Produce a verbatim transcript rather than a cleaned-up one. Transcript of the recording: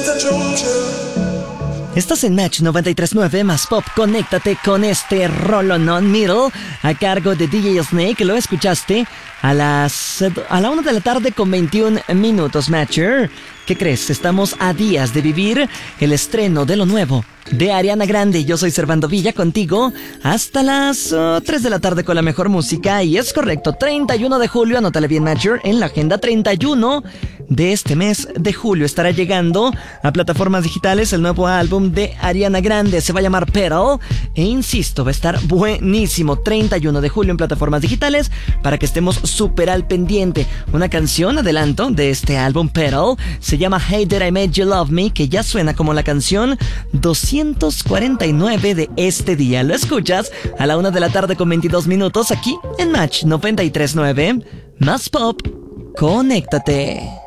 Estás en Match noventa y tres punto nueve más Pop. Conéctate con este Rolon on Middle a cargo de D J Snake. Lo escuchaste a las a la una de la tarde con veintiún minutos, Matcher. ¿Qué crees? Estamos a días de vivir el estreno de lo nuevo de Ariana Grande. Yo soy Servando Villa contigo hasta las uh, tres de la tarde con la mejor música. Y es correcto, treinta y uno de julio, anótale bien, Matcher, en la agenda. Treinta y uno de este mes de julio estará llegando a plataformas digitales el nuevo álbum de Ariana Grande. Se va a llamar Petal e insisto, va a estar buenísimo. Treinta y uno de julio en plataformas digitales para que estemos súper al pendiente. Una canción adelanto de este álbum Petal se llama Hey Did I Made You Love Me, que ya suena como la canción doscientos cuarenta y nueve de este día. Lo escuchas a la una de la tarde con veintidós minutos aquí en Match noventa y tres punto nueve más Pop. Conéctate.